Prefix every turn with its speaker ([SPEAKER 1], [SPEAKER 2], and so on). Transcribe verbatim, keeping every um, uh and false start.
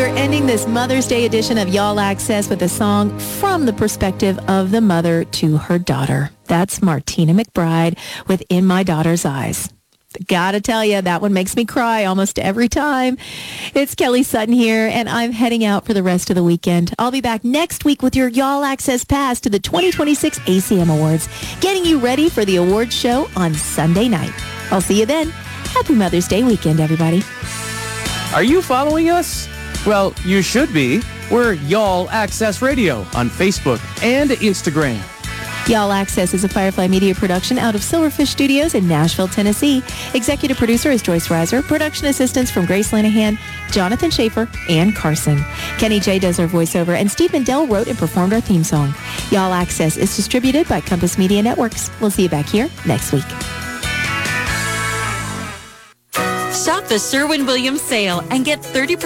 [SPEAKER 1] We're ending this Mother's Day edition of Y'all Access with a song from the perspective of the mother to her daughter. That's Martina McBride with In My Daughter's Eyes. Gotta tell you, that one makes me cry almost every time. It's Kelly Sutton here, and I'm heading out for the rest of the weekend. I'll be back next week with your Y'all Access Pass to the twenty twenty-six A C M Awards, getting you ready for the awards show on Sunday night. I'll see you then. Happy Mother's Day weekend, everybody.
[SPEAKER 2] Are you following us? Well, you should be. We're Y'all Access Radio on Facebook and Instagram.
[SPEAKER 1] Y'all Access is a Firefly Media production out of Silverfish Studios in Nashville, Tennessee. Executive producer is Joyce Reiser. Production assistants from Grace Lanahan, Jonathan Schaefer, and Carson. Kenny J does our voiceover, and Steve Mandel wrote and performed our theme song. Y'all Access is distributed by Compass Media Networks. We'll see you back here next week.
[SPEAKER 3] Shop the Sherwin-Williams sale and get thirty percent